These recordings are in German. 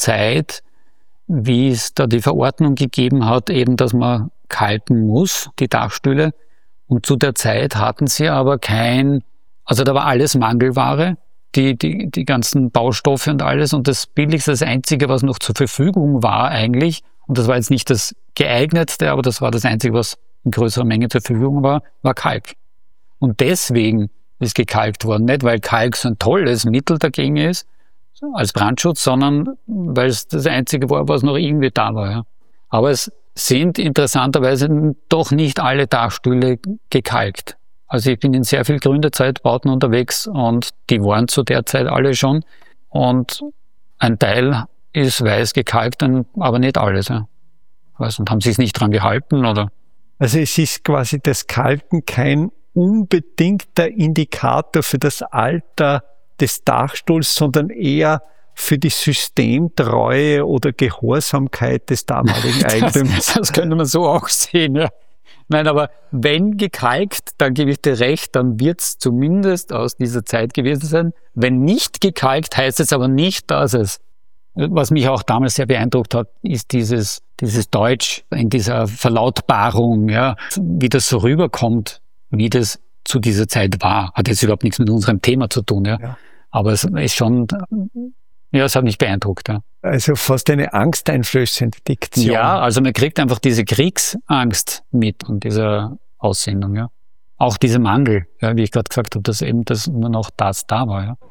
Zeit, wie es da die Verordnung gegeben hat, eben, dass man kalken muss, die Dachstühle. Und zu der Zeit hatten sie aber also da war alles Mangelware, die ganzen Baustoffe und alles. Und das Billigste, das Einzige, was noch zur Verfügung war eigentlich, und das war jetzt nicht das geeignetste, aber das war das Einzige, was in größerer Menge zur Verfügung war Kalk. Und deswegen ist gekalkt worden. Nicht, weil Kalk so ein tolles Mittel dagegen ist, als Brandschutz, sondern weil es das Einzige war, was noch irgendwie da war. Ja. Aber es sind interessanterweise doch nicht alle Dachstühle gekalkt. Also ich bin in sehr viel Gründerzeitbauten unterwegs und die waren zu der Zeit alle schon. Und ein Teil ist weiß gekalkt, aber nicht alles. Ja. Und haben sie es nicht dran gehalten, oder? Also es ist quasi das Kalken kein unbedingter Indikator für das Alter des Dachstuhls, sondern eher für die Systemtreue oder Gehorsamkeit des damaligen Eigentümers. Das könnte man so auch sehen, ja. Nein, aber wenn gekalkt, dann gebe ich dir recht, dann wird es zumindest aus dieser Zeit gewesen sein. Wenn nicht gekalkt, heißt es aber nicht, dass es. Was mich auch damals sehr beeindruckt hat, ist dieses Deutsch in dieser Verlautbarung, ja, wie das so rüberkommt, wie das zu dieser Zeit war. Hat jetzt überhaupt nichts mit unserem Thema zu tun, ja. Aber es ist schon, ja, es hat mich beeindruckt, ja. Also fast eine angsteinflößende Diktion. Ja, also man kriegt einfach diese Kriegsangst mit und dieser Aussendung, ja. Auch dieser Mangel, ja, wie ich gerade gesagt habe, dass eben das nur noch das da war, ja.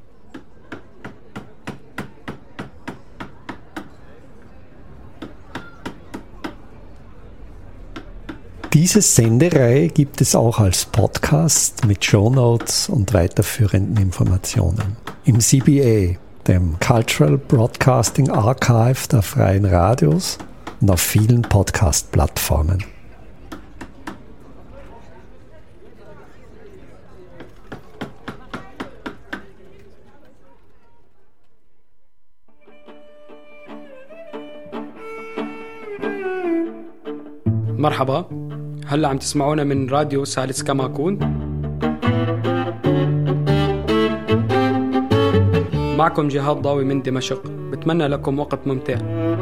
Diese Sendereihe gibt es auch als Podcast mit Shownotes und weiterführenden Informationen. Im CBA, dem Cultural Broadcasting Archive der Freien Radios und auf vielen Podcast-Plattformen. مرحبا، هلا عم تسمعونا من راديو سالس كماكون. معكم جهاد ضاوي من دمشق، بتمنى لكم وقت ممتع.